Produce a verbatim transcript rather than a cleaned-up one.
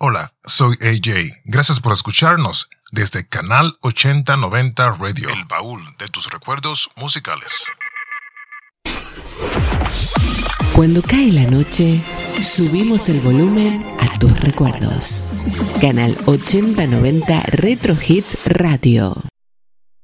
Hola, soy A J. Gracias por escucharnos desde Canal ochenta noventa Radio, el baúl de tus recuerdos musicales. Cuando cae la noche, subimos el volumen a tus recuerdos. Canal ochenta noventa Retro Hits Radio.